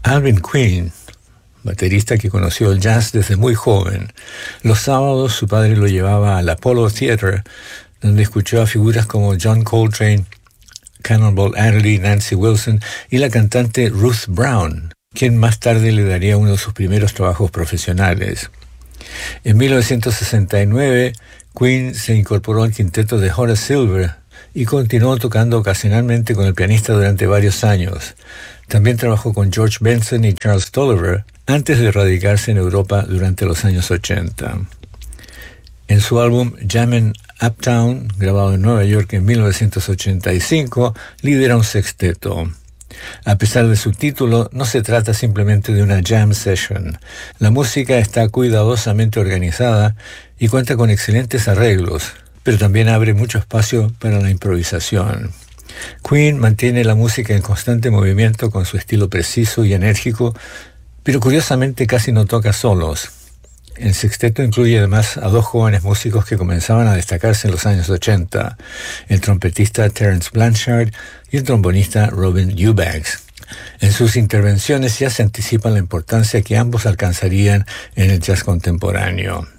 Alvin Queen, baterista que conoció el jazz desde muy joven. Los sábados su padre lo llevaba al Apollo Theater, donde escuchó a figuras como John Coltrane, Cannonball Adderley, Nancy Wilson y la cantante Ruth Brown, quien más tarde le daría uno de sus primeros trabajos profesionales. En 1969, Queen se incorporó al quinteto de Horace Silver y continuó tocando ocasionalmente con el pianista durante varios años. También trabajó con George Benson y Charles Tolliver antes de radicarse en Europa durante los años 80. En su álbum Jammin' Uptown, grabado en Nueva York en 1985, lidera un sexteto. A pesar de su título, no se trata simplemente de una jam session. La música está cuidadosamente organizada y cuenta con excelentes arreglos, pero también abre mucho espacio para la improvisación. Queen mantiene la música en constante movimiento con su estilo preciso y enérgico, pero curiosamente casi no toca solos. El sexteto incluye además a dos jóvenes músicos que comenzaban a destacarse en los años 80, el trompetista Terence Blanchard y el trombonista Robin Eubanks. En sus intervenciones ya se anticipa la importancia que ambos alcanzarían en el jazz contemporáneo.